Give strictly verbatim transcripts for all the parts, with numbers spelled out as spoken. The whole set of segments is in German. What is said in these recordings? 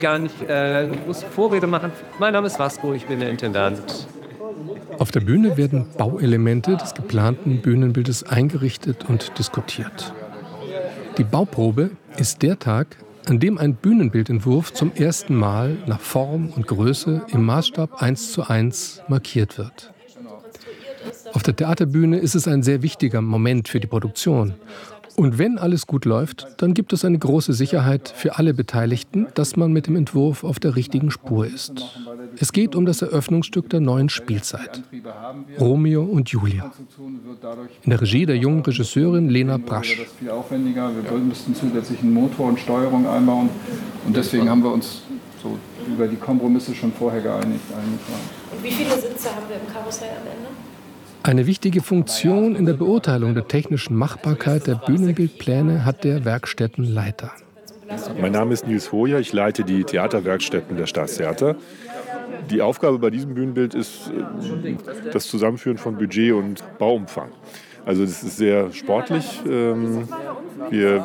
Gar nicht äh, große Vorrede machen. Mein Name ist Vasco, ich bin der Intendant. Auf der Bühne werden Bauelemente des geplanten Bühnenbildes eingerichtet und diskutiert. Die Bauprobe ist der Tag, an dem ein Bühnenbildentwurf zum ersten Mal nach Form und Größe im Maßstab eins zu eins markiert wird. Auf der Theaterbühne ist es ein sehr wichtiger Moment für die Produktion. Und wenn alles gut läuft, dann gibt es eine große Sicherheit für alle Beteiligten, dass man mit dem Entwurf auf der richtigen Spur ist. Es geht um das Eröffnungsstück der neuen Spielzeit, Romeo und Julia. In der Regie der jungen Regisseurin Lena Brasch. Das ist viel aufwendiger. Wir müssten zusätzlichen Motor und Steuerung einbauen. Und deswegen haben wir uns so über die Kompromisse schon vorher geeinigt. Und wie viele Sitze haben wir im Karussell am Ende? Eine wichtige Funktion in der Beurteilung der technischen Machbarkeit der Bühnenbildpläne hat der Werkstättenleiter. Mein Name ist Nils Hoyer, ich leite die Theaterwerkstätten der Staatstheater. Die Aufgabe bei diesem Bühnenbild ist das Zusammenführen von Budget und Bauumfang. Also das ist sehr sportlich. Wir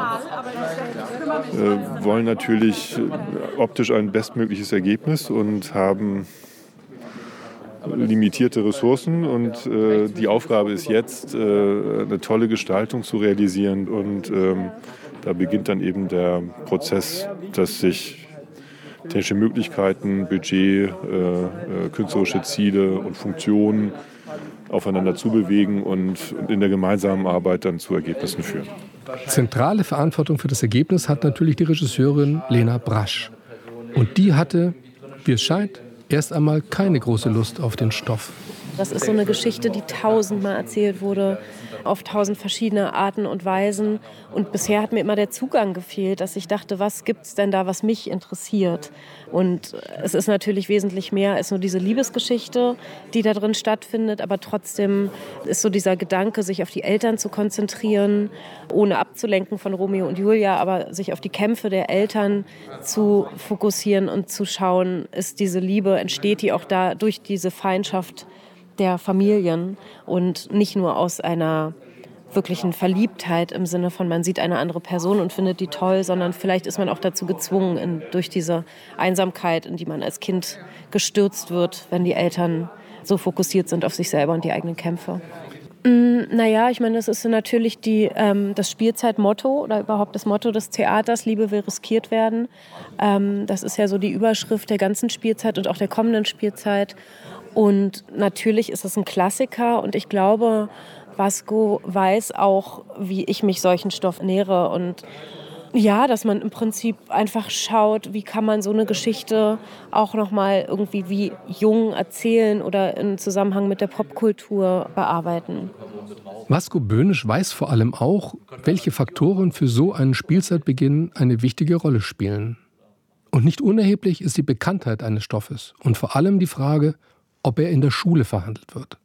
wollen natürlich optisch ein bestmögliches Ergebnis und haben limitierte Ressourcen und äh, die Aufgabe ist jetzt, äh, eine tolle Gestaltung zu realisieren und ähm, da beginnt dann eben der Prozess, dass sich technische Möglichkeiten, Budget, äh, äh, künstlerische Ziele und Funktionen aufeinander zubewegen und in der gemeinsamen Arbeit dann zu Ergebnissen führen. Zentrale Verantwortung für das Ergebnis hat natürlich die Regisseurin Lena Brasch. Und die hatte, wie es scheint, erst einmal keine große Lust auf den Stoff. Das ist so eine Geschichte, die tausendmal erzählt wurde, auf tausend verschiedene Arten und Weisen. Und bisher hat mir immer der Zugang gefehlt, dass ich dachte, was gibt's denn da, was mich interessiert? Und es ist natürlich wesentlich mehr als nur diese Liebesgeschichte, die da drin stattfindet. Aber trotzdem ist so dieser Gedanke, sich auf die Eltern zu konzentrieren, ohne abzulenken von Romeo und Julia, aber sich auf die Kämpfe der Eltern zu fokussieren und zu schauen, ist diese Liebe, entsteht die auch da durch diese Feindschaft der Familien und nicht nur aus einer wirklichen Verliebtheit im Sinne von, man sieht eine andere Person und findet die toll, sondern vielleicht ist man auch dazu gezwungen, in, durch diese Einsamkeit, in die man als Kind gestürzt wird, wenn die Eltern so fokussiert sind auf sich selber und die eigenen Kämpfe. Mm, naja, ich meine, das ist natürlich die, ähm, das Spielzeitmotto oder überhaupt das Motto des Theaters, Liebe will riskiert werden. Ähm, das ist ja so die Überschrift der ganzen Spielzeit und auch der kommenden Spielzeit. Und natürlich ist es ein Klassiker und ich glaube, Vasco weiß auch, wie ich mich solchen Stoff nähere und ja, dass man im Prinzip einfach schaut, wie kann man so eine Geschichte auch nochmal irgendwie wie jung erzählen oder im Zusammenhang mit der Popkultur bearbeiten. Vasco Böhnisch weiß vor allem auch, welche Faktoren für so einen Spielzeitbeginn eine wichtige Rolle spielen. Und nicht unerheblich ist die Bekanntheit eines Stoffes und vor allem die Frage, ob er in der Schule verhandelt wird.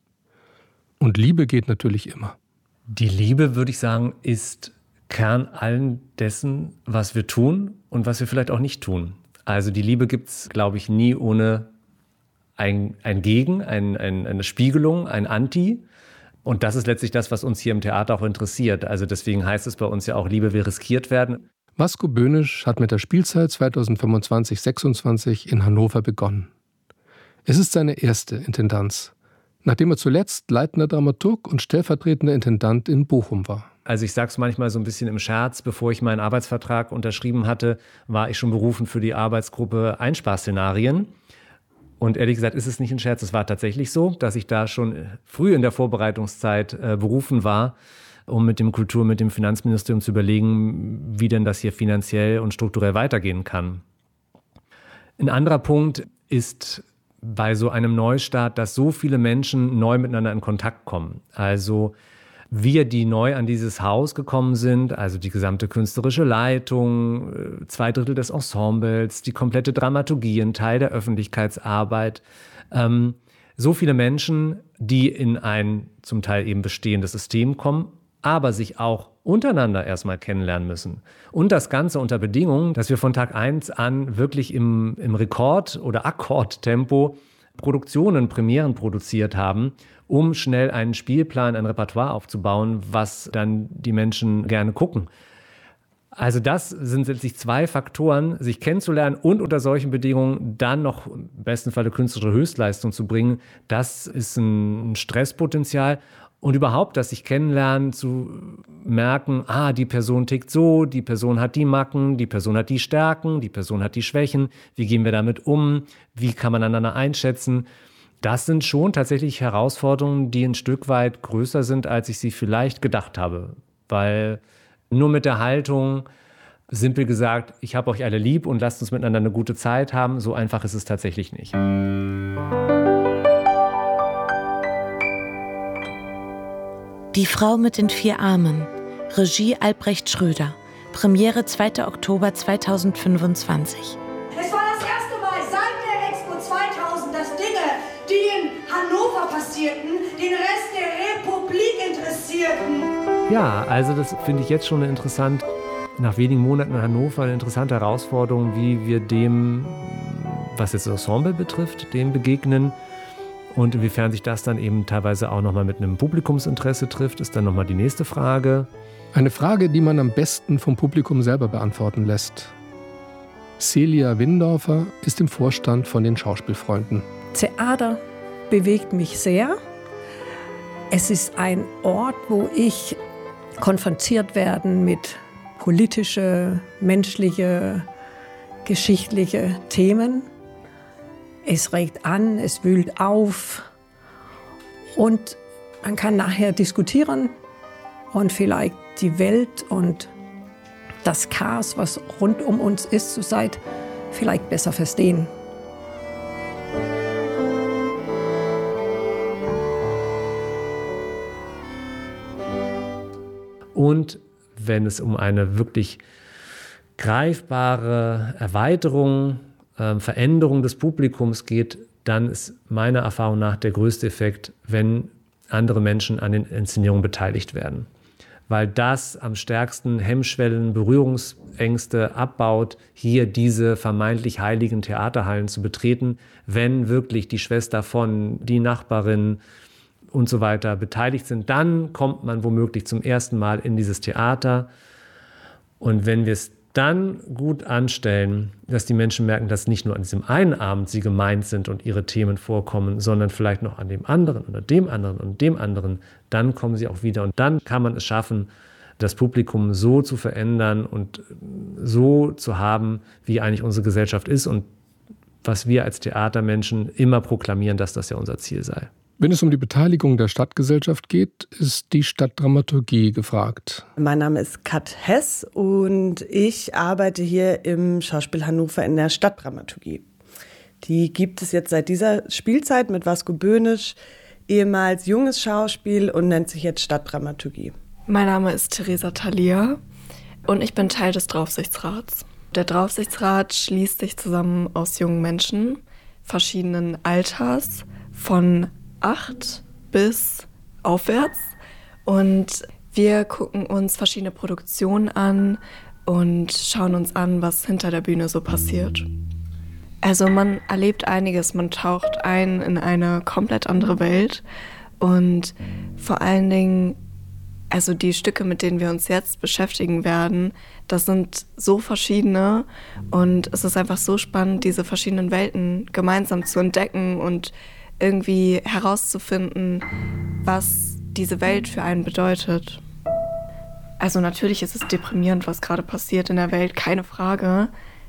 Und Liebe geht natürlich immer. Die Liebe, würde ich sagen, ist Kern allen dessen, was wir tun und was wir vielleicht auch nicht tun. Also die Liebe gibt es, glaube ich, nie ohne ein, ein Gegen, ein, ein, eine Spiegelung, ein Anti. Und das ist letztlich das, was uns hier im Theater auch interessiert. Also deswegen heißt es bei uns ja auch, Liebe will riskiert werden. Vasco Böhnisch hat mit der Spielzeit zweitausendfünfundzwanzig sechsundzwanzig in Hannover begonnen. Es ist seine erste Intendanz, nachdem er zuletzt leitender Dramaturg und stellvertretender Intendant in Bochum war. Also ich sage es manchmal so ein bisschen im Scherz, bevor ich meinen Arbeitsvertrag unterschrieben hatte, war ich schon berufen für die Arbeitsgruppe Einsparszenarien. Und ehrlich gesagt ist es nicht ein Scherz, es war tatsächlich so, dass ich da schon früh in der Vorbereitungszeit äh, berufen war, um mit dem Kultur-, mit dem Finanzministerium zu überlegen, wie denn das hier finanziell und strukturell weitergehen kann. Ein anderer Punkt ist bei so einem Neustart, dass so viele Menschen neu miteinander in Kontakt kommen. Also wir, die neu an dieses Haus gekommen sind, also die gesamte künstlerische Leitung, zwei Drittel des Ensembles, die komplette Dramaturgie, ein Teil der Öffentlichkeitsarbeit. Ähm, so viele Menschen, die in ein zum Teil eben bestehendes System kommen, aber sich auch untereinander erstmal kennenlernen müssen. Und das Ganze unter Bedingungen, dass wir von Tag eins an wirklich im, im Rekord- oder Akkordtempo Produktionen, Premieren produziert haben, um schnell einen Spielplan, ein Repertoire aufzubauen, was dann die Menschen gerne gucken. Also das sind letztlich zwei Faktoren, sich kennenzulernen und unter solchen Bedingungen dann noch im besten Falle künstlerische Höchstleistung zu bringen. Das ist ein Stresspotenzial. Und überhaupt, das sich kennenlernen, zu merken, ah, die Person tickt so, die Person hat die Macken, die Person hat die Stärken, die Person hat die Schwächen. Wie gehen wir damit um? Wie kann man einander einschätzen? Das sind schon tatsächlich Herausforderungen, die ein Stück weit größer sind, als ich sie vielleicht gedacht habe. Weil nur mit der Haltung, simpel gesagt, ich habe euch alle lieb und lasst uns miteinander eine gute Zeit haben, so einfach ist es tatsächlich nicht. Die Frau mit den vier Armen. Regie Albrecht Schröder. Premiere zweiter Oktober zweitausendfünfundzwanzig. Es war das erste Mal seit der Expo zweitausend, dass Dinge, die in Hannover passierten, den Rest der Republik interessierten. Ja, also das finde ich jetzt schon interessant, nach wenigen Monaten in Hannover eine interessante Herausforderung, wie wir dem, was jetzt das Ensemble betrifft, dem begegnen. Und inwiefern sich das dann eben teilweise auch nochmal mit einem Publikumsinteresse trifft, ist dann nochmal die nächste Frage. Eine Frage, die man am besten vom Publikum selber beantworten lässt. Celia Windorfer ist im Vorstand von den Schauspielfreunden. Theater bewegt mich sehr. Es ist ein Ort, wo ich konfrontiert werde mit politische, menschliche, geschichtliche Themen. Es regt an, es wühlt auf und man kann nachher diskutieren und vielleicht die Welt und das Chaos, was rund um uns ist zurzeit, vielleicht besser verstehen. Und wenn es um eine wirklich greifbare Erweiterung, äh, Veränderung des Publikums geht, dann ist meiner Erfahrung nach der größte Effekt, wenn andere Menschen an den Inszenierungen beteiligt werden. Weil das am stärksten Hemmschwellen, Berührungsängste abbaut, hier diese vermeintlich heiligen Theaterhallen zu betreten, wenn wirklich die Schwester von, die Nachbarin und so weiter beteiligt sind, dann kommt man womöglich zum ersten Mal in dieses Theater. Und wenn wir es dann gut anstellen, dass die Menschen merken, dass nicht nur an diesem einen Abend sie gemeint sind und ihre Themen vorkommen, sondern vielleicht noch an dem anderen oder dem anderen und dem anderen, dann kommen sie auch wieder. Und dann kann man es schaffen, das Publikum so zu verändern und so zu haben, wie eigentlich unsere Gesellschaft ist und was wir als Theatermenschen immer proklamieren, dass das ja unser Ziel sei. Wenn es um die Beteiligung der Stadtgesellschaft geht, ist die Stadtdramaturgie gefragt. Mein Name ist Kat Hess und ich arbeite hier im Schauspiel Hannover in der Stadtdramaturgie. Die gibt es jetzt seit dieser Spielzeit mit Vasco Böhnisch, ehemals Junges Schauspiel und nennt sich jetzt Stadtdramaturgie. Mein Name ist Theresa Thalia und ich bin Teil des Draufsichtsrats. Der Draufsichtsrat schließt sich zusammen aus jungen Menschen verschiedenen Alters, von acht bis aufwärts. Und wir gucken uns verschiedene Produktionen an und schauen uns an, was hinter der Bühne so passiert. Also man erlebt einiges, man taucht ein in eine komplett andere Welt. Und vor allen Dingen, also die Stücke, mit denen wir uns jetzt beschäftigen werden, das sind so verschiedene. Und es ist einfach so spannend, diese verschiedenen Welten gemeinsam zu entdecken und irgendwie herauszufinden, was diese Welt für einen bedeutet. Also natürlich ist es deprimierend, was gerade passiert in der Welt, keine Frage.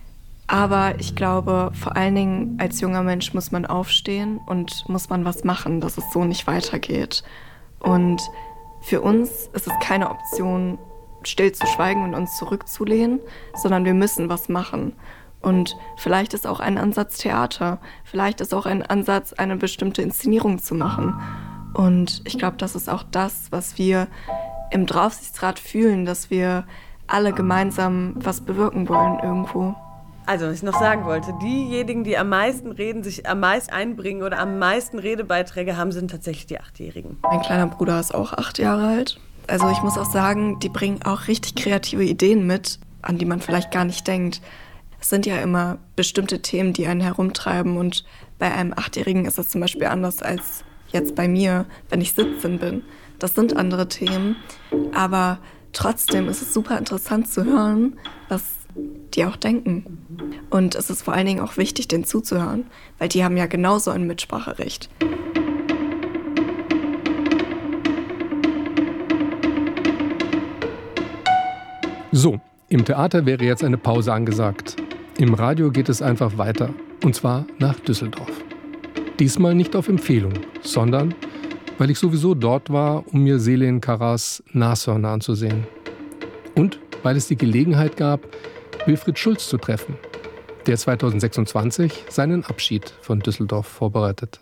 Aber ich glaube, vor allen Dingen als junger Mensch muss man aufstehen und muss man was machen, dass es so nicht weitergeht. Und für uns ist es keine Option, still zu schweigen und uns zurückzulehnen, sondern wir müssen was machen. Und vielleicht ist auch ein Ansatz Theater, vielleicht ist auch ein Ansatz, eine bestimmte Inszenierung zu machen. Und ich glaube, das ist auch das, was wir im Draufsichtsrat fühlen, dass wir alle gemeinsam was bewirken wollen irgendwo. Also, was ich noch sagen wollte, diejenigen, die am meisten reden, sich am meisten einbringen oder am meisten Redebeiträge haben, sind tatsächlich die Achtjährigen. Mein kleiner Bruder ist auch acht Jahre alt. Also ich muss auch sagen, die bringen auch richtig kreative Ideen mit, an die man vielleicht gar nicht denkt. Es sind ja immer bestimmte Themen, die einen herumtreiben und bei einem Achtjährigen ist das zum Beispiel anders als jetzt bei mir, wenn ich siebzehn bin. Das sind andere Themen, aber Trotzdem ist es super interessant zu hören, was die auch denken. Und es ist vor allen Dingen auch wichtig, denen zuzuhören, weil die haben ja genauso ein Mitspracherecht. So, im Theater wäre jetzt eine Pause angesagt. Im Radio geht es einfach weiter, und zwar nach Düsseldorf. Diesmal nicht auf Empfehlung, sondern weil ich sowieso dort war, um mir Selin Karas Nashörner anzusehen. Und weil es die Gelegenheit gab, Wilfried Schulz zu treffen, der zweitausendsechsundzwanzig seinen Abschied von Düsseldorf vorbereitet.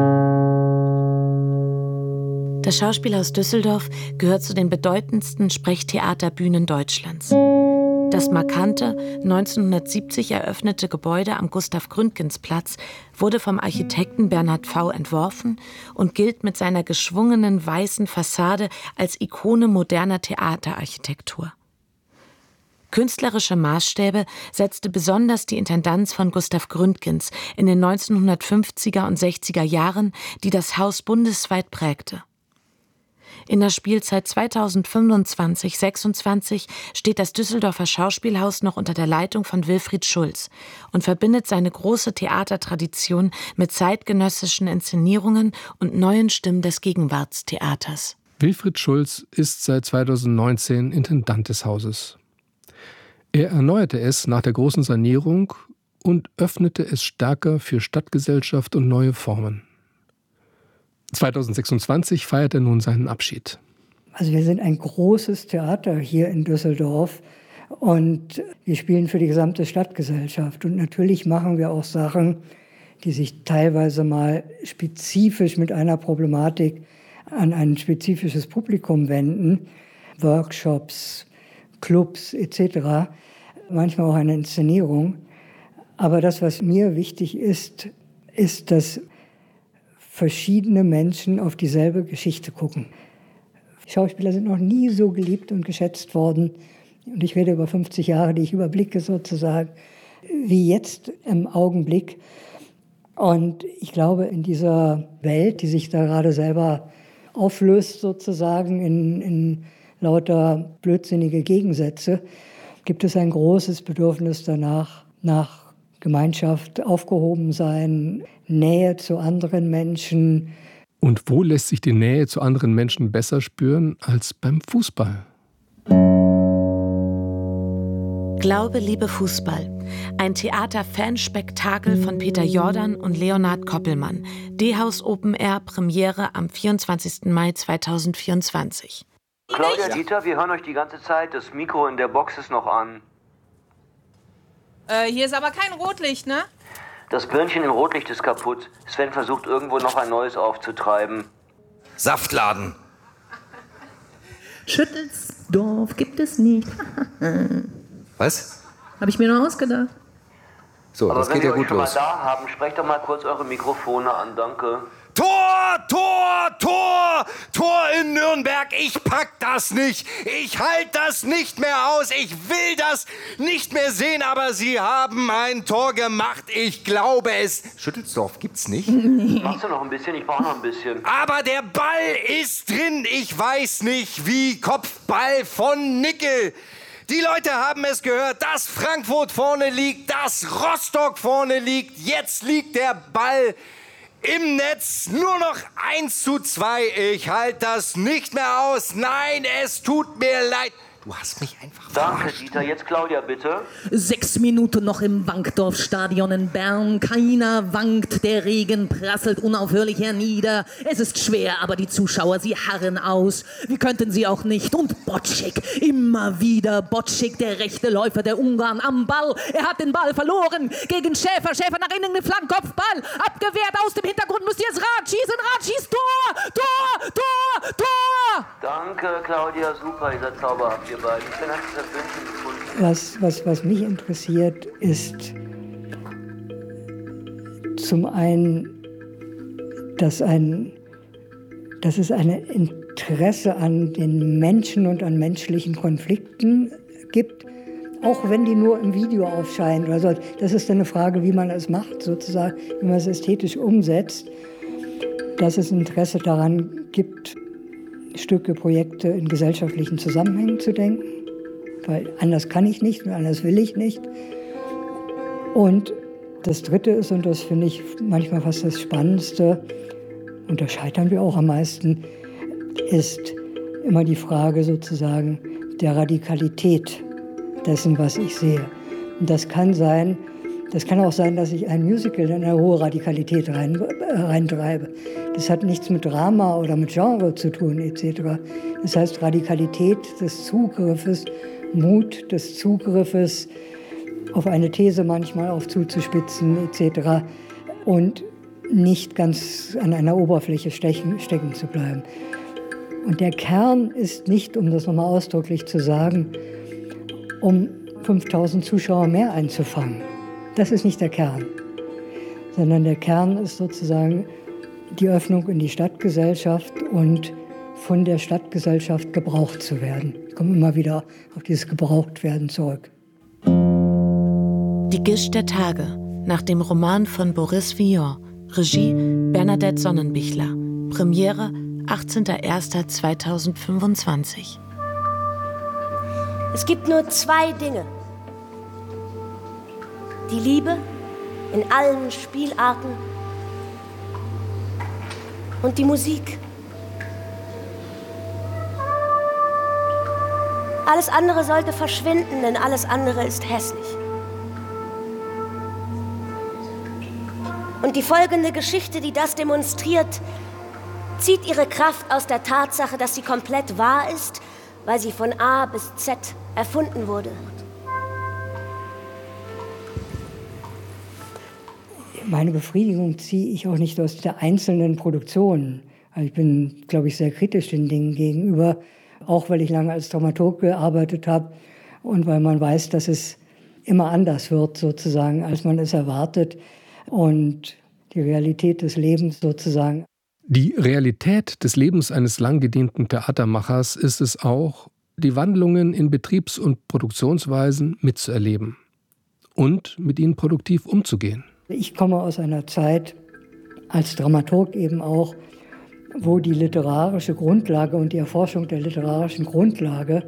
Das Schauspielhaus Düsseldorf gehört zu den bedeutendsten Sprechtheaterbühnen Deutschlands. Das markante, neunzehnhundertsiebzig eröffnete Gebäude am Gustav-Gründgens-Platz wurde vom Architekten Bernhard Pfau entworfen und gilt mit seiner geschwungenen weißen Fassade als Ikone moderner Theaterarchitektur. Künstlerische Maßstäbe setzte besonders die Intendanz von Gustav Gründgens in den neunzehnhundertfünfziger und sechziger Jahren, die das Haus bundesweit prägte. In der Spielzeit zweitausendfünfundzwanzig sechsundzwanzig steht das Düsseldorfer Schauspielhaus noch unter der Leitung von Wilfried Schulz und verbindet seine große Theatertradition mit zeitgenössischen Inszenierungen und neuen Stimmen des Gegenwartstheaters. Wilfried Schulz ist seit zweitausendneunzehn Intendant des Hauses. Er erneuerte es nach der großen Sanierung und öffnete es stärker für Stadtgesellschaft und neue Formen. zweitausendsechsundzwanzig feiert er nun seinen Abschied. Also wir sind ein großes Theater hier in Düsseldorf und wir spielen für die gesamte Stadtgesellschaft. Und natürlich machen wir auch Sachen, die sich teilweise mal spezifisch mit einer Problematik an ein spezifisches Publikum wenden. Workshops, Clubs et cetera. Manchmal auch eine Inszenierung. Aber das, was mir wichtig ist, ist, dass verschiedene Menschen auf dieselbe Geschichte gucken. Schauspieler sind noch nie so geliebt und geschätzt worden. Und ich rede über fünfzig Jahre, die ich überblicke sozusagen, wie jetzt im Augenblick. Und ich glaube, in dieser Welt, die sich da gerade selber auflöst sozusagen in, in lauter blödsinnige Gegensätze, gibt es ein großes Bedürfnis danach, nach Gemeinschaft, Aufgehobensein, Nähe zu anderen Menschen. Und wo lässt sich die Nähe zu anderen Menschen besser spüren als beim Fußball? Glaube, Liebe, Fußball. Ein Theater-Fanspektakel von Peter Jordan und Leonhard Koppelmann. D-Haus Open Air, Premiere am vierundzwanzigsten Mai zweitausendvierundzwanzig. Claudia, Dieter, wir hören euch die ganze Zeit. Das Mikro in der Box ist noch an. Äh, hier ist aber kein Rotlicht, ne? Das Birnchen im Rotlicht ist kaputt. Sven versucht irgendwo noch ein neues aufzutreiben. Saftladen. Schüttelsdorf gibt es nicht. Was? Habe ich mir nur ausgedacht. So, aber das geht ja gut los. Wenn wir euch schon mal da haben, sprecht doch mal kurz eure Mikrofone an, danke. Tor, Tor, Tor, Tor in Nürnberg. Ich pack das nicht. Ich halte das nicht mehr aus. Ich will das nicht mehr sehen, aber sie haben ein Tor gemacht. Ich glaube es. Schüttelsdorf gibt's nicht. Machst du noch ein bisschen? Ich brauche noch ein bisschen. Aber der Ball ist drin. Ich weiß nicht wie. Kopfball von Nickel. Die Leute haben es gehört, dass Frankfurt vorne liegt, dass Rostock vorne liegt. Jetzt liegt der Ball im Netz. Nur noch eins zu zwei. Ich halte das nicht mehr aus. Nein, es tut mir leid. Du hast mich einfach Danke, verarscht. Dieter. Jetzt Claudia, bitte. Sechs Minuten noch im Wankdorf-Stadion in Bern. Keiner wankt, der Regen prasselt unaufhörlich hernieder. Es ist schwer, aber die Zuschauer, sie harren aus. Wie könnten sie auch nicht? Und Bocik, immer wieder Bocik, der rechte Läufer der Ungarn am Ball. Er hat den Ball verloren gegen Schäfer. Schäfer nach innen, den Flankkopfball. Abgewehrt aus dem Hintergrund, müsst ihr jetzt Rad schießen. Rad schießt, Tor, Tor, Tor, Tor. Danke, Claudia, super, ihr seid zauberhaft, ihr beiden. Ich bin das Birnchen gefunden. Was, was, was mich interessiert, ist zum einen, dass, ein, dass es ein Interesse an den Menschen und an menschlichen Konflikten gibt, auch wenn die nur im Video aufscheinen oder so. Das ist dann eine Frage, wie man es macht, sozusagen, wie man es ästhetisch umsetzt, dass es Interesse daran gibt, Stücke, Projekte in gesellschaftlichen Zusammenhängen zu denken, weil anders kann ich nicht und anders will ich nicht. Und das Dritte ist, und das finde ich manchmal fast das Spannendste, und da scheitern wir auch am meisten, ist immer die Frage sozusagen der Radikalität dessen, was ich sehe. Und das kann sein, das kann auch sein, dass ich ein Musical in eine hohe Radikalität rein, äh, reintreibe. Das hat nichts mit Drama oder mit Genre zu tun, et cetera. Das heißt Radikalität des Zugriffes, Mut des Zugriffes, auf eine These manchmal auf zuzuspitzen, et cetera. Und nicht ganz an einer Oberfläche stechen, stecken zu bleiben. Und der Kern ist nicht, um das nochmal ausdrücklich zu sagen, um fünftausend Zuschauer mehr einzufangen. Das ist nicht der Kern, sondern der Kern ist sozusagen die Öffnung in die Stadtgesellschaft und von der Stadtgesellschaft gebraucht zu werden. Ich komme immer wieder auf dieses Gebrauchtwerden zurück. Die Gischt der Tage, nach dem Roman von Boris Vian, Regie Bernadette Sonnenbichler, Premiere achtzehnter erster zweitausendfünfundzwanzig. Es gibt nur zwei Dinge. Die Liebe in allen Spielarten und die Musik. Alles andere sollte verschwinden, denn alles andere ist hässlich. Und die folgende Geschichte, die das demonstriert, zieht ihre Kraft aus der Tatsache, dass sie komplett wahr ist, weil sie von A bis Z erfunden wurde. Meine Befriedigung ziehe ich auch nicht aus der einzelnen Produktion. Also ich bin, glaube ich, sehr kritisch den Dingen gegenüber, auch weil ich lange als Dramaturg gearbeitet habe und weil man weiß, dass es immer anders wird, sozusagen, als man es erwartet. Und die Realität des Lebens sozusagen. Die Realität des Lebens eines langgedienten Theatermachers ist es auch, die Wandlungen in Betriebs- und Produktionsweisen mitzuerleben und mit ihnen produktiv umzugehen. Ich komme aus einer Zeit, als Dramaturg eben auch, wo die literarische Grundlage und die Erforschung der literarischen Grundlage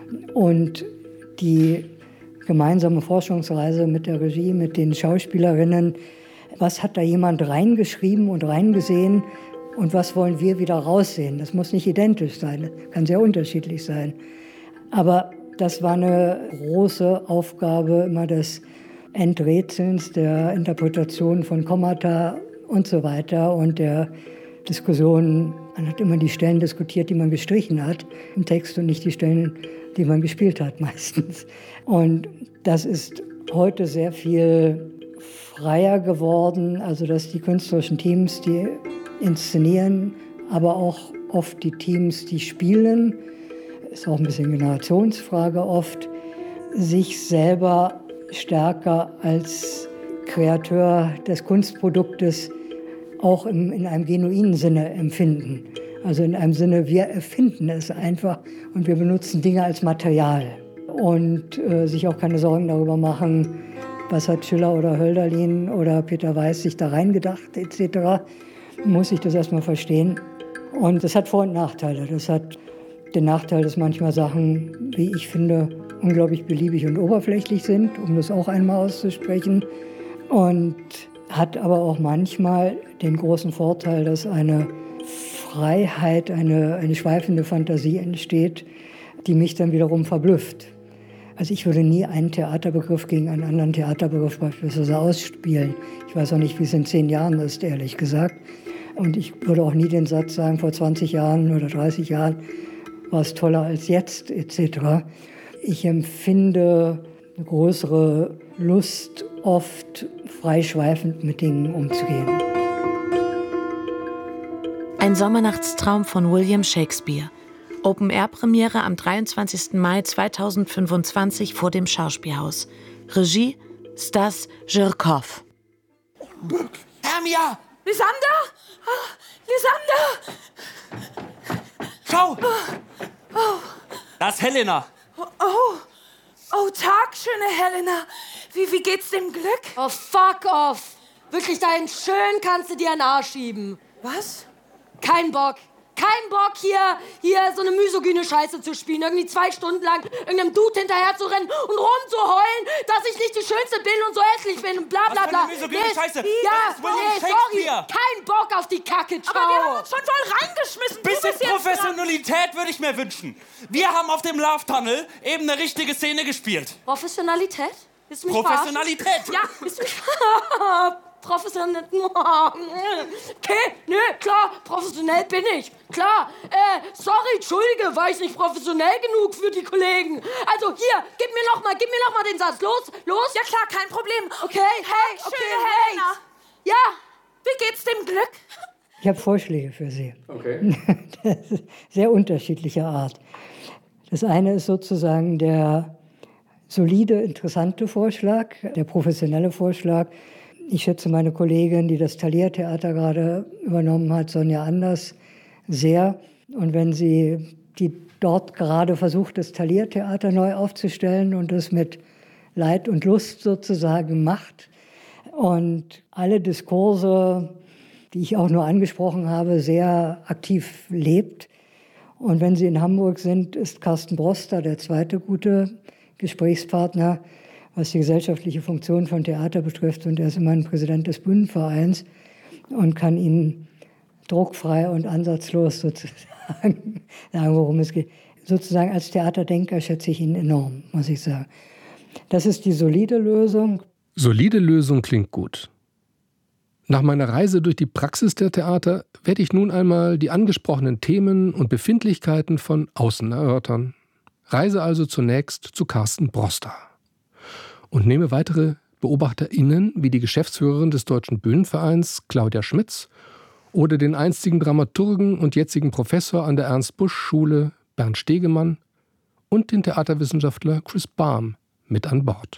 und die gemeinsame Forschungsreise mit der Regie, mit den Schauspielerinnen, was hat da jemand reingeschrieben und reingesehen und was wollen wir wieder raussehen? Das muss nicht identisch sein, kann sehr unterschiedlich sein. Aber das war eine große Aufgabe immer des Enträtselns, der Interpretation von Kommata und so weiter und der Diskussionen. Man hat immer die Stellen diskutiert, die man gestrichen hat im Text und nicht die Stellen, die man gespielt hat meistens. Und das ist heute sehr viel freier geworden, also dass die künstlerischen Teams, die inszenieren, aber auch oft die Teams, die spielen, ist auch ein bisschen Generationsfrage oft, sich selber stärker als Kreateur des Kunstproduktes auch im, in einem genuinen Sinne empfinden. Also in einem Sinne, wir erfinden es einfach und wir benutzen Dinge als Material und äh, sich auch keine Sorgen darüber machen, was hat Schiller oder Hölderlin oder Peter Weiß sich da reingedacht et cetera. Muss ich das erstmal verstehen. Und das hat Vor- und Nachteile. Das hat den Nachteil, dass manchmal Sachen, wie ich finde, unglaublich beliebig und oberflächlich sind, um das auch einmal auszusprechen. Und hat aber auch manchmal den großen Vorteil, dass eine Freiheit, eine, eine schweifende Fantasie entsteht, die mich dann wiederum verblüfft. Also ich würde nie einen Theaterbegriff gegen einen anderen Theaterbegriff beispielsweise ausspielen. Ich weiß auch nicht, wie es in zehn Jahren ist, ehrlich gesagt. Und ich würde auch nie den Satz sagen, vor zwanzig Jahren oder dreißig Jahren war es toller als jetzt, et cetera. Ich empfinde eine größere Lust, oft freischweifend mit Dingen umzugehen. Ein Sommernachtstraum von William Shakespeare. Open-Air-Premiere am dreiundzwanzigsten Mai zweitausendfünfundzwanzig vor dem Schauspielhaus. Regie Stas Žirkov. Hermia! Lysander! Ah, Lysander! Schau! Oh, oh. Das ist Helena. Oh, oh. Oh, Tag, schöne Helena. Wie, wie geht's dem Glück? Oh, fuck off. Wirklich, dahin schön kannst du dir einen Arsch schieben. Was? Kein Bock. Kein Bock, hier, hier so eine misogyne Scheiße zu spielen. Irgendwie zwei Stunden lang irgendeinem Dude hinterher zu rennen und rumzuheulen, dass ich nicht die Schönste bin und so hässlich bin und bla bla bla. Was für eine misogyne Scheiße? Ja, Das ist William nee, sorry. Shakespeare. Kein Bock auf die Kacke, ciao. Aber wir haben uns schon voll reingeschmissen. Du Bisschen bist jetzt Professionalität würde ich mir wünschen. Wir haben auf dem Love Tunnel eben eine richtige Szene gespielt. Professionalität? Ist mich Professionalität? verarschen? Ja, ist mich professionell. Okay, nö, klar, professionell bin ich. Klar, äh, sorry, entschuldige, war ich nicht professionell genug für die Kollegen. Also hier, gib mir noch mal, gib mir noch mal den Satz. Los, los. Ja klar, kein Problem. Okay, hey, okay, hey. Ja, wie geht's dem Glück? Ich habe Vorschläge für Sie. Okay. Sehr unterschiedlicher Art. Das eine ist sozusagen der solide, interessante Vorschlag, der professionelle Vorschlag. Ich schätze meine Kollegin, die das Thalia-Theater gerade übernommen hat, Sonja Anders, sehr. Und wenn sie die dort gerade versucht, das Thalia-Theater neu aufzustellen und das mit Leid und Lust sozusagen macht und alle Diskurse, die ich auch nur angesprochen habe, sehr aktiv lebt. Und wenn Sie in Hamburg sind, ist Carsten Broster der zweite gute Gesprächspartner, was die gesellschaftliche Funktion von Theater betrifft. Und er ist immerhin Präsident des Bühnenvereins und kann Ihnen druckfrei und ansatzlos sozusagen sagen, worum es geht. Sozusagen als Theaterdenker schätze ich ihn enorm, muss ich sagen. Das ist die solide Lösung. Solide Lösung klingt gut. Nach meiner Reise durch die Praxis der Theater werde ich nun einmal die angesprochenen Themen und Befindlichkeiten von außen erörtern. Reise also zunächst zu Carsten Broster und nehme weitere BeobachterInnen wie die Geschäftsführerin des Deutschen Bühnenvereins Claudia Schmitz oder den einstigen Dramaturgen und jetzigen Professor an der Ernst-Busch-Schule Bernd Stegemann und den Theaterwissenschaftler Chris Balm mit an Bord.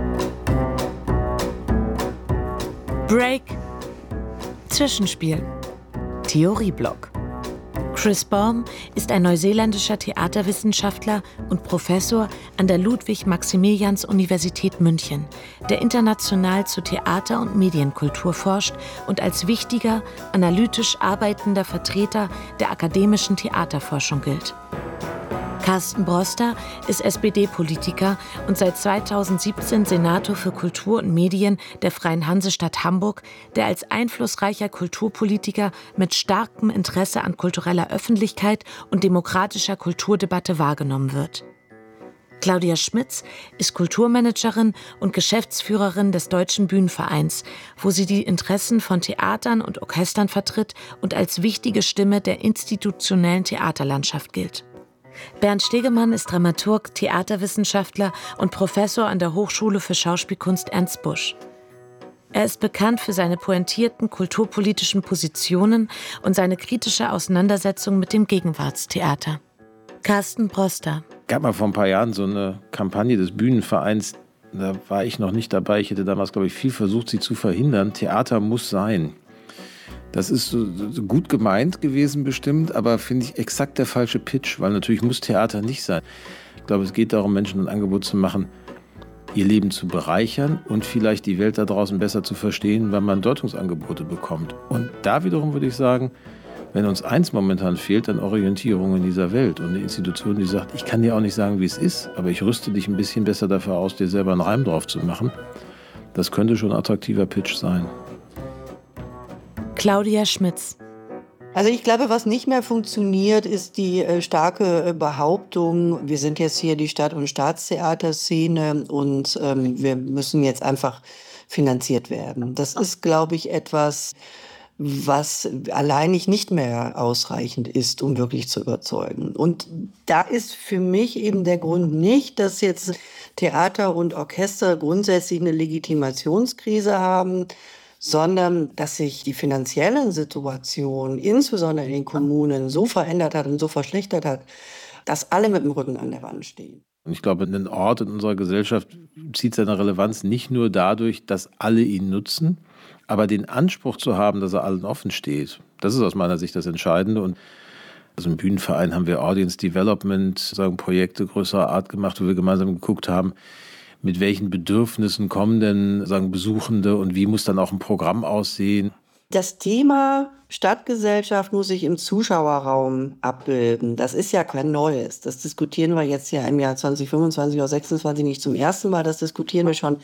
Break. Zwischenspiel. Theorieblock. Chris Balm ist ein neuseeländischer Theaterwissenschaftler und Professor an der Ludwig-Maximilians-Universität München, der international zu Theater- und Medienkultur forscht und als wichtiger, analytisch arbeitender Vertreter der akademischen Theaterforschung gilt. Carsten Broster ist S P D-Politiker und seit zweitausendsiebzehn Senator für Kultur und Medien der Freien Hansestadt Hamburg, der als einflussreicher Kulturpolitiker mit starkem Interesse an kultureller Öffentlichkeit und demokratischer Kulturdebatte wahrgenommen wird. Claudia Schmitz ist Kulturmanagerin und Geschäftsführerin des Deutschen Bühnenvereins, wo sie die Interessen von Theatern und Orchestern vertritt und als wichtige Stimme der institutionellen Theaterlandschaft gilt. Bernd Stegemann ist Dramaturg, Theaterwissenschaftler und Professor an der Hochschule für Schauspielkunst Ernst Busch. Er ist bekannt für seine pointierten kulturpolitischen Positionen und seine kritische Auseinandersetzung mit dem Gegenwartstheater. Carsten Broster. Es gab mal vor ein paar Jahren so eine Kampagne des Bühnenvereins, da war ich noch nicht dabei. Ich hätte damals, glaube ich, viel versucht, sie zu verhindern. Theater muss sein. Das ist so, so gut gemeint gewesen bestimmt, aber finde ich exakt der falsche Pitch, weil natürlich muss Theater nicht sein. Ich glaube, es geht darum, Menschen ein Angebot zu machen, ihr Leben zu bereichern und vielleicht die Welt da draußen besser zu verstehen, weil man Deutungsangebote bekommt. Und da wiederum würde ich sagen, wenn uns eins momentan fehlt, dann Orientierung in dieser Welt und eine Institution, die sagt, ich kann dir auch nicht sagen, wie es ist, aber ich rüste dich ein bisschen besser dafür aus, dir selber einen Reim drauf zu machen. Das könnte schon ein attraktiver Pitch sein. Claudia Schmitz. Also ich glaube, was nicht mehr funktioniert, ist die äh, starke äh, Behauptung, wir sind jetzt hier die Stadt- und Staatstheaterszene und ähm, wir müssen jetzt einfach finanziert werden. Das ist, glaube ich, etwas, was alleinig nicht mehr ausreichend ist, um wirklich zu überzeugen. Und da ist für mich eben der Grund nicht, dass jetzt Theater und Orchester grundsätzlich eine Legitimationskrise haben, sondern dass sich die finanzielle Situation, insbesondere in den Kommunen, so verändert hat und so verschlechtert hat, dass alle mit dem Rücken an der Wand stehen. Ich glaube, ein Ort in unserer Gesellschaft zieht seine Relevanz nicht nur dadurch, dass alle ihn nutzen, aber den Anspruch zu haben, dass er allen offen steht. Das ist aus meiner Sicht das Entscheidende. Und also im Bühnenverein haben wir Audience Development, sagen Projekte größerer Art gemacht, wo wir gemeinsam geguckt haben, mit welchen Bedürfnissen kommen denn sagen Besuchende und wie muss dann auch ein Programm aussehen. Das Thema Stadtgesellschaft muss sich im Zuschauerraum abbilden. Das ist ja kein Neues. Das diskutieren wir jetzt ja im Jahr zwanzig fünfundzwanzig oder sechsundzwanzig nicht zum ersten Mal. Das diskutieren wir schon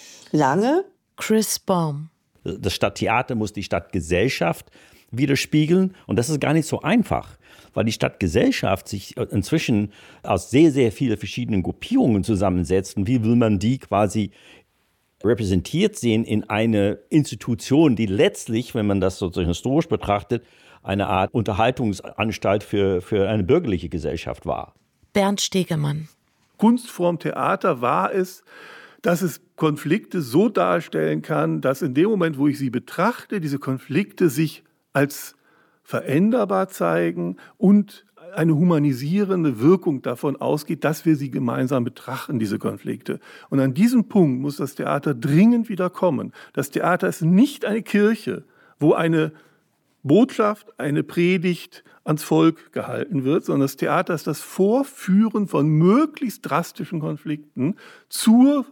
lange. Chris Baum. Das Stadttheater muss die Stadtgesellschaft widerspiegeln. Und das ist gar nicht so einfach, weil die Stadtgesellschaft sich inzwischen aus sehr, sehr vielen verschiedenen Gruppierungen zusammensetzt. Und wie will man die quasi repräsentiert sehen in eine Institution, die letztlich, wenn man das sozusagen historisch betrachtet, eine Art Unterhaltungsanstalt für, für eine bürgerliche Gesellschaft war. Bernd Stegemann. Kunstform Theater war es, dass es Konflikte so darstellen kann, dass in dem Moment, wo ich sie betrachte, diese Konflikte sich als veränderbar zeigen und eine humanisierende Wirkung davon ausgeht, dass wir sie gemeinsam betrachten, diese Konflikte. Und an diesem Punkt muss das Theater dringend wieder kommen. Das Theater ist nicht eine Kirche, wo eine Botschaft, eine Predigt ans Volk gehalten wird, sondern das Theater ist das Vorführen von möglichst drastischen Konflikten zur,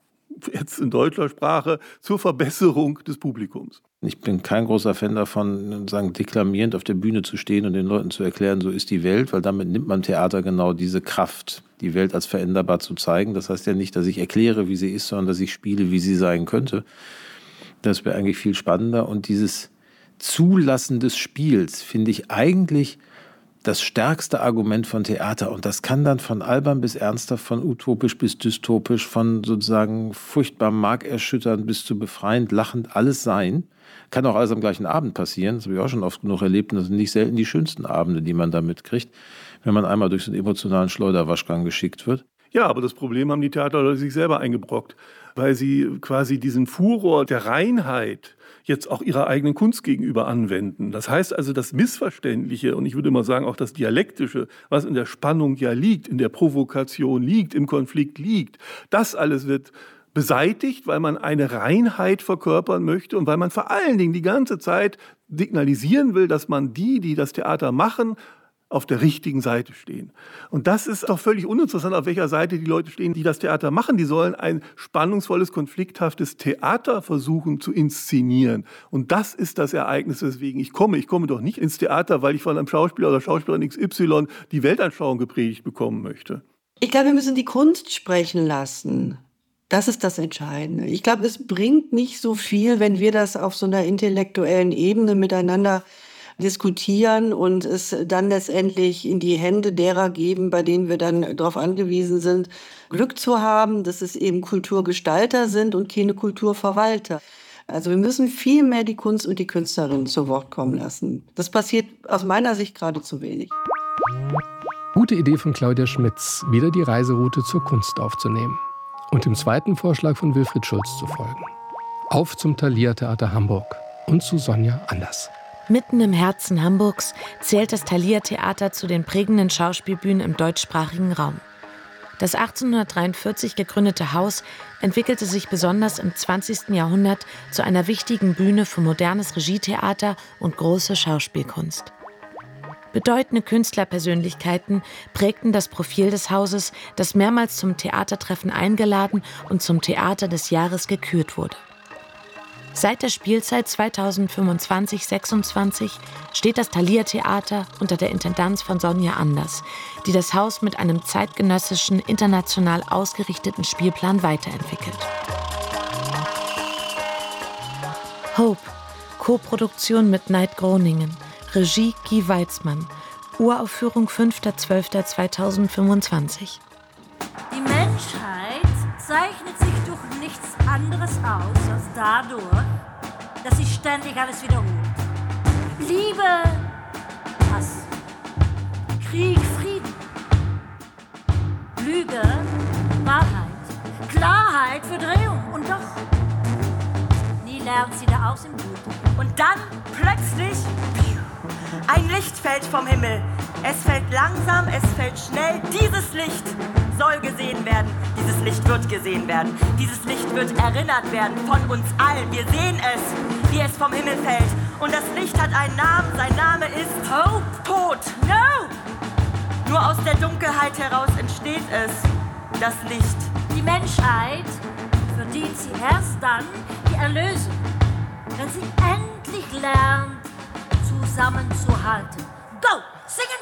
jetzt in deutscher Sprache, zur Verbesserung des Publikums. Ich bin kein großer Fan davon, sagen, deklamierend auf der Bühne zu stehen und den Leuten zu erklären, so ist die Welt, weil damit nimmt man Theater genau diese Kraft, die Welt als veränderbar zu zeigen. Das heißt ja nicht, dass ich erkläre, wie sie ist, sondern dass ich spiele, wie sie sein könnte. Das wäre eigentlich viel spannender. Und dieses Zulassen des Spiels finde ich eigentlich das stärkste Argument von Theater. Und das kann dann von albern bis ernsthaft, von utopisch bis dystopisch, von sozusagen furchtbar markerschütternd bis zu befreiend, lachend, alles sein. Kann auch alles am gleichen Abend passieren. Das habe ich auch schon oft genug erlebt. Und das sind nicht selten die schönsten Abende, die man da mitkriegt, wenn man einmal durch so einen emotionalen Schleuderwaschgang geschickt wird. Ja, aber das Problem haben die Theaterleute sich selber eingebrockt, weil sie quasi diesen Furor der Reinheit jetzt auch ihrer eigenen Kunst gegenüber anwenden. Das heißt also, das Missverständliche und ich würde mal sagen auch das Dialektische, was in der Spannung ja liegt, in der Provokation liegt, im Konflikt liegt, das alles wird beseitigt, weil man eine Reinheit verkörpern möchte und weil man vor allen Dingen die ganze Zeit signalisieren will, dass man die, die das Theater machen, auf der richtigen Seite stehen. Und das ist doch völlig uninteressant, auf welcher Seite die Leute stehen, die das Theater machen. Die sollen ein spannungsvolles, konflikthaftes Theater versuchen zu inszenieren. Und das ist das Ereignis, weswegen ich komme. Ich komme doch nicht ins Theater, weil ich von einem Schauspieler oder Schauspielerin X Y die Weltanschauung gepredigt bekommen möchte. Ich glaube, wir müssen die Kunst sprechen lassen. Das ist das Entscheidende. Ich glaube, es bringt nicht so viel, wenn wir das auf so einer intellektuellen Ebene miteinander diskutieren und es dann letztendlich in die Hände derer geben, bei denen wir dann darauf angewiesen sind, Glück zu haben, dass es eben Kulturgestalter sind und keine Kulturverwalter. Also wir müssen viel mehr die Kunst und die Künstlerinnen zu Wort kommen lassen. Das passiert aus meiner Sicht gerade zu wenig. Gute Idee von Claudia Schmitz, wieder die Reiseroute zur Kunst aufzunehmen und dem zweiten Vorschlag von Wilfried Schulz zu folgen. Auf zum Thalia Theater Hamburg und zu Sonja Anders. Mitten im Herzen Hamburgs zählt das Thalia Theater zu den prägenden Schauspielbühnen im deutschsprachigen Raum. Das achtzehnhundertdreiundvierzig gegründete Haus entwickelte sich besonders im zwanzigsten Jahrhundert zu einer wichtigen Bühne für modernes Regietheater und große Schauspielkunst. Bedeutende Künstlerpersönlichkeiten prägten das Profil des Hauses, das mehrmals zum Theatertreffen eingeladen und zum Theater des Jahres gekürt wurde. Seit der Spielzeit zweitausendfünfundzwanzig sechsundzwanzig steht das Thalia Theater unter der Intendanz von Sonja Anders, die das Haus mit einem zeitgenössischen, international ausgerichteten Spielplan weiterentwickelt. Hope, Co-Produktion mit Neid Groningen, Regie Guy Weitzmann, Uraufführung fünfter zwölfter zweitausendfünfundzwanzig. Die Menschheit zeichnet sich durch nichts anderes aus als dadurch, dass sich ständig alles wiederholt. Liebe, Hass, Krieg, Frieden, Lüge, Wahrheit, Klarheit, Verdrehung und doch nie lernt sie da aus im Blut. Und dann plötzlich ein Licht fällt vom Himmel. Es fällt langsam, es fällt schnell. Dieses Licht soll gesehen werden. Dieses Licht wird gesehen werden. Dieses Licht wird erinnert werden von uns allen. Wir sehen es, wie es vom Himmel fällt. Und das Licht hat einen Namen. Sein Name ist Hope. Tod. No! Nur aus der Dunkelheit heraus entsteht es, das Licht. Die Menschheit verdient sie erst dann die Erlösung. wenn sie endlich lernt, zusammenzuhalten. Go, singen!